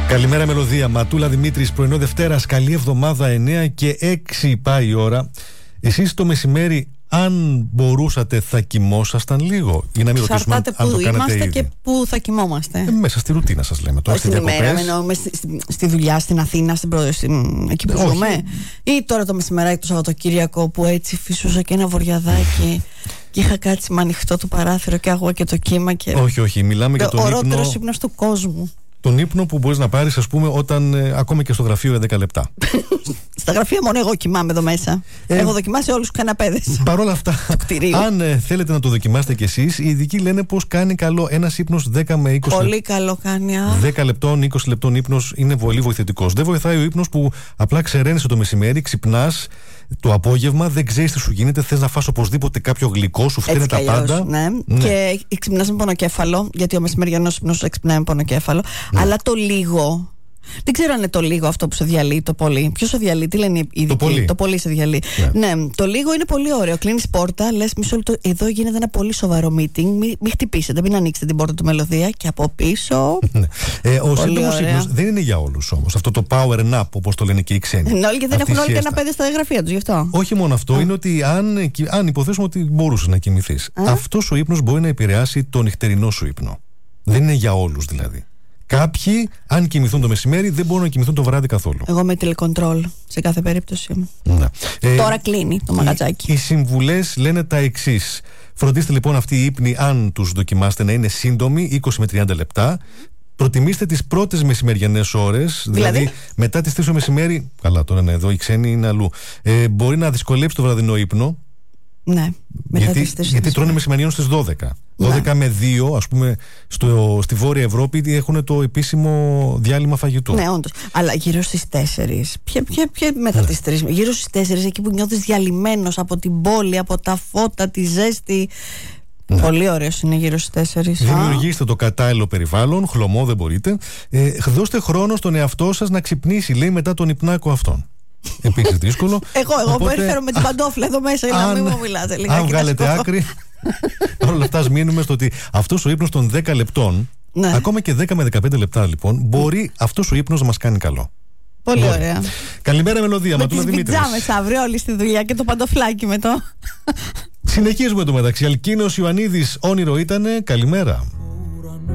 Καλημέρα Μελωδία, Ματούλα Δημήτρης, πρωινό Δευτέρας, καλή εβδομάδα, 9 και 6 πάει η ώρα. Εσείς το μεσημέρι, αν μπορούσατε, θα κοιμόσασταν λίγο? Ή να μην ρωτήσουμε αν το κάνατε είμαστε ήδη. Και πού θα κοιμόμαστε. Μέσα στη ρουτίνα σας λέμε τώρα. Στην ημέρα, στη δουλειά, στην Αθήνα, εκεί που ζούμε. Ή τώρα το μεσημεράκι, το Σαββατοκύριακο, που έτσι φυσούσα και ένα βοριαδάκι και είχα κάτσει με ανοιχτό το παράθυρο και αγώ και το κύμα. Και... Όχι, μιλάμε για τον ύπνο. Ο ορότερος ύπνος του κόσμου. Τον ύπνο που μπορείς να πάρεις, ας πούμε, όταν ακόμα και στο γραφείο για 10 λεπτά. Στα γραφεία μόνο εγώ κοιμάμαι εδώ μέσα. Έχω δοκιμάσει όλους τους καναπέδες. Παρ' όλα αυτά, αν θέλετε να το δοκιμάσετε κι εσείς, οι ειδικοί λένε πως κάνει καλό ένας ύπνος 10 με 20 λεπτών. Πολύ καλό κάνει. 10 λεπτών, 20 λεπτών ύπνος είναι πολύ βοηθητικός. Δεν βοηθάει ο ύπνος που απλά ξεραίνεσαι το μεσημέρι, ξυπνάς το απόγευμα, δεν ξέρεις τι σου γίνεται, θες να φας οπωσδήποτε κάποιο γλυκό, σου φταίνε τα πάντα. Ναι. Και ξυπνάς με πονοκέφαλο, γιατί ο μεσημεριανός ύπνος ξυπνάει με πονοκέφαλο. Ναι. Αλλά το λίγο. Δεν ξέρω αν είναι το λίγο αυτό που σε διαλύει, το πολύ. Ποιο σε διαλύει, τι λένε οι ειδικοί? Το πολύ σε διαλύει. Ναι, το λίγο είναι πολύ ωραίο. Κλείνεις πόρτα, λες μισό λεπτό, εδώ γίνεται ένα πολύ σοβαρό meeting. Μην χτυπήσετε, μην ανοίξετε την πόρτα του Μελωδία και από πίσω. Ο σύντομος ύπνος δεν είναι για όλους όμως. Αυτό το power nap, όπως το λένε και οι ξένοι. Όλοι και δεν έχουν όλοι καναπέδες στα γραφεία τους γι' αυτό. Όχι μόνο αυτό, είναι ότι αν υποθέσουμε ότι μπορούσες να κοιμηθείς, αυτός ο ύπνος μπορεί να επηρεάσει το νυχτερινό σου ύπνο. Δεν είναι για όλους δηλαδή. Κάποιοι, αν κοιμηθούν το μεσημέρι, δεν μπορούν να κοιμηθούν το βράδυ καθόλου. Εγώ με τηλεκοντρόλ σε κάθε περίπτωση. Τώρα κλείνει το μαγαζάκι. Οι συμβουλές λένε τα εξής. Φροντίστε λοιπόν αυτοί οι ύπνοι, αν τους δοκιμάσετε, να είναι σύντομοι, 20 με 30 λεπτά. Προτιμήστε τις πρώτες μεσημεριανές ώρες, δηλαδή μετά τις 3 το μεσημέρι. Καλά, τώρα είναι εδώ, οι ξένοι είναι αλλού. Μπορεί να δυσκολέψει το βραδινό ύπνο. Ναι, γιατί τρώνε μεσημεριανό στις 12. 12 με 2, ας πούμε, στη Βόρεια Ευρώπη έχουν το επίσημο διάλειμμα φαγητού. Ναι, όντως. Αλλά γύρω στις 4. Ποια μετά τις 3. Γύρω στις 4, εκεί που νιώθεις διαλυμένος από την πόλη, από τα φώτα, τη ζέστη. Ναι. Πολύ ωραίος είναι γύρω στις 4. Δημιουργήστε το κατάλληλο περιβάλλον, χλωμό δεν μπορείτε. Δώστε χρόνο στον εαυτό σας να ξυπνήσει, λέει, μετά τον υπνάκο αυτόν. Επίσης δύσκολο. Εγώ περιφέρω με την παντόφλα εδώ μέσα, να μην μου μιλάτε λιγάκι. Αν βγάλετε άκρη, όλα αυτά ας μείνουμε στο ότι αυτός ο ύπνος των 10 λεπτών, ακόμα και 10 με 15 λεπτά λοιπόν, μπορεί αυτός ο ύπνος να μας κάνει καλό. Πολύ ωραία. Καλημέρα Μελωδία, Ματούλα Δημήτρης. Με τις πιτζάμες αύριο όλοι στη δουλειά και το παντοφλάκι με το. Συνεχίζουμε το μεταξύ. Αλκίνος Ιωαννίδης, όνειρο ήτανε. Καλημέρα.